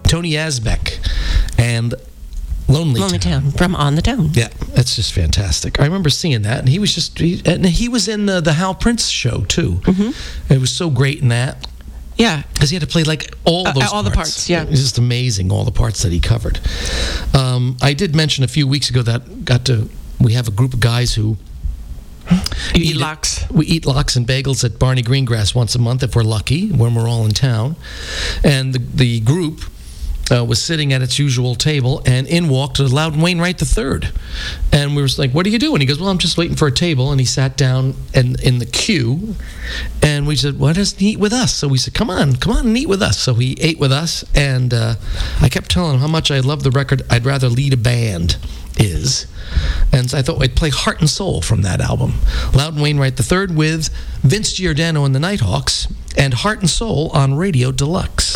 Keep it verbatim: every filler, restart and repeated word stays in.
Tony Asbeck and Lonely, Lonely Town. Town from On the Town. Yeah, that's just fantastic. I remember seeing that, and he was just, he, and he was in the, the Hal Prince show, too. Mm-hmm. It was so great in that. Yeah. Because he had to play like all Uh, those all parts. the parts, yeah. It was just amazing, all the parts that he covered. Um, I did mention a few weeks ago that got to, we have a group of guys who You eat lox. We eat lox and bagels at Barney Greengrass once a month if we're lucky, when we're all in town. And the, the group uh, was sitting at its usual table, and in walked Loudon Wainwright the third. And we were like, what are you doing? He goes, well, I'm just waiting for a table. And he sat down and, in the queue, and we said, why doesn't he eat with us? So we said, come on, come on and eat with us. So he ate with us, and uh, I kept telling him how much I love the record I'd Rather Lead a Band is. And I thought I'd play Heart and Soul from that album. Loudon Wainwright the third with Vince Giordano and the Nighthawks, and Heart and Soul on Radio Deluxe.